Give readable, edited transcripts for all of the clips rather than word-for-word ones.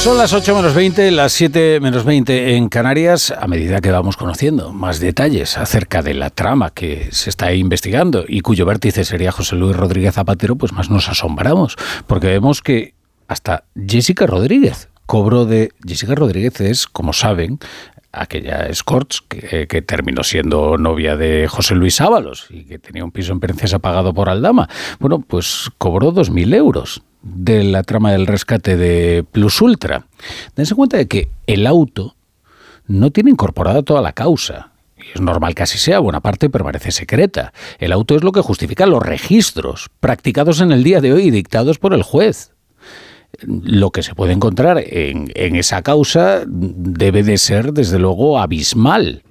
Son las 8 menos 20, las 7 menos 20 en Canarias. A medida que vamos conociendo más detalles acerca de la trama que se está investigando y cuyo vértice sería José Luis Rodríguez Zapatero, pues más nos asombramos, porque vemos que hasta Jessica Rodríguez cobró de... Jessica Rodríguez es, como saben, aquella escorts que terminó siendo novia de José Luis Ábalos y que tenía un piso en Princesa pagado por Aldama. Bueno, pues cobró 2.000 euros de la trama del rescate de Plus Ultra. Dense cuenta de que el auto no tiene incorporada toda la causa. Y es normal que así sea, buena parte permanece secreta. El auto es lo que justifica los registros practicados en el día de hoy y dictados por el juez. Lo que se puede encontrar en esa causa debe de ser, desde luego, abismal.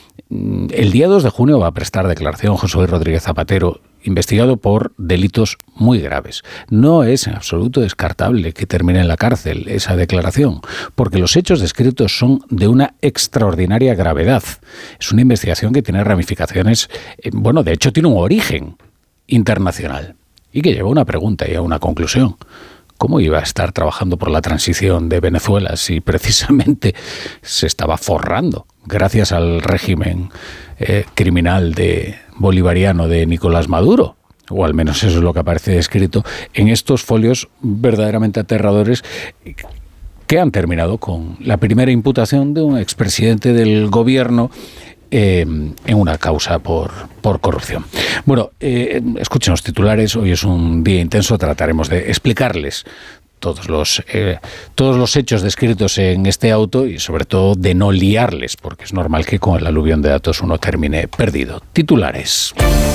El día 2 de junio va a prestar declaración José Luis Rodríguez Zapatero, investigado por delitos muy graves. No es en absoluto descartable que termine en la cárcel esa declaración, porque los hechos descritos son de una extraordinaria gravedad. Es una investigación que tiene ramificaciones, de hecho tiene un origen internacional y que lleva a una pregunta y a una conclusión. ¿Cómo iba a estar trabajando por la transición de Venezuela si precisamente se estaba forrando gracias al régimen criminal bolivariano de Nicolás Maduro? O al menos eso es lo que aparece escrito en estos folios verdaderamente aterradores que han terminado con la primera imputación de un expresidente del gobierno en una causa por corrupción. Bueno, escuchen los titulares. Hoy es un día intenso. Trataremos de explicarles todos los hechos descritos en este auto y sobre todo de no liarles, porque es normal que con el aluvión de datos uno termine perdido. Titulares.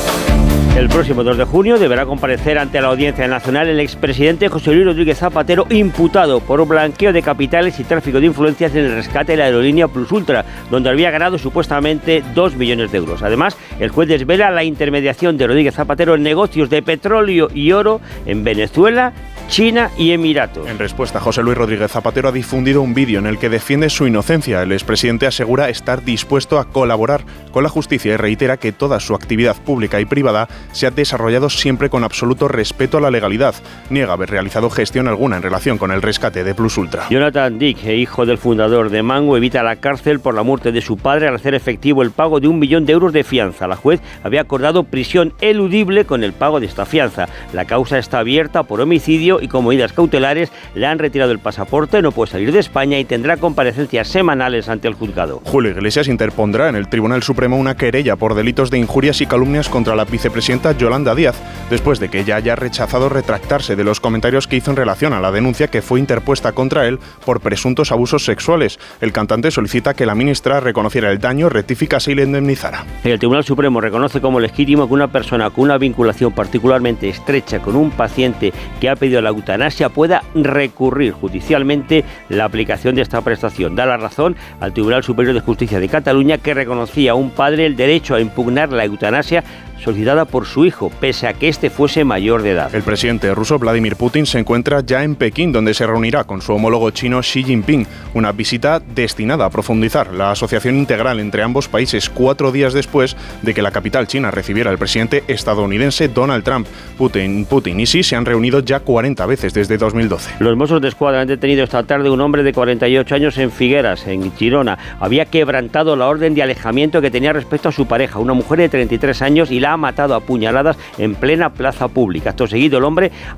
El próximo 2 de junio deberá comparecer ante la Audiencia Nacional el expresidente José Luis Rodríguez Zapatero, imputado por blanqueo de capitales y tráfico de influencias en el rescate de la aerolínea Plus Ultra, donde había ganado supuestamente 2 millones de euros. Además, el juez desvela la intermediación de Rodríguez Zapatero en negocios de petróleo y oro en Venezuela, China y Emiratos. En respuesta, José Luis Rodríguez Zapatero ha difundido un vídeo en el que defiende su inocencia. El expresidente asegura estar dispuesto a colaborar con la justicia y reitera que toda su actividad pública y privada se ha desarrollado siempre con absoluto respeto a la legalidad. Niega haber realizado gestión alguna en relación con el rescate de Plus Ultra. Jonathan Dick, hijo del fundador de Mango, evita la cárcel por la muerte de su padre al hacer efectivo el pago de 1 millón de euros de fianza. La juez había acordado prisión eludible con el pago de esta fianza. La causa está abierta por homicidio y con medidas cautelares le han retirado el pasaporte, no puede salir de España y tendrá comparecencias semanales ante el juzgado. Julio Iglesias interpondrá en el Tribunal Supremo una querella por delitos de injurias y calumnias contra la vicepresidenta Yolanda Díaz, después de que ella haya rechazado retractarse de los comentarios que hizo en relación a la denuncia que fue interpuesta contra él por presuntos abusos sexuales. El cantante solicita que la ministra reconociera el daño, rectificase y le indemnizara. El Tribunal Supremo reconoce como legítimo que una persona con una vinculación particularmente estrecha con un paciente que ha pedido la eutanasia pueda recurrir judicialmente la aplicación de esta prestación. Da la razón al Tribunal Superior de Justicia de Cataluña, que reconocía a un padre el derecho a impugnar la eutanasia solicitada por su hijo, pese a que éste fuese mayor de edad. El presidente ruso Vladimir Putin se encuentra ya en Pekín, donde se reunirá con su homólogo chino Xi Jinping, una visita destinada a profundizar la asociación integral entre ambos países 4 días después de que la capital china recibiera al presidente estadounidense Donald Trump. Putin y Xi se han reunido ya 40 veces desde 2012. Los Mossos d'Esquadra han detenido esta tarde un hombre de 48 años en Figueras, en Girona. Había quebrantado la orden de alejamiento que tenía respecto a su pareja, una mujer de 33 años, y la ha matado a puñaladas en plena plaza pública. Acto seguido, el hombre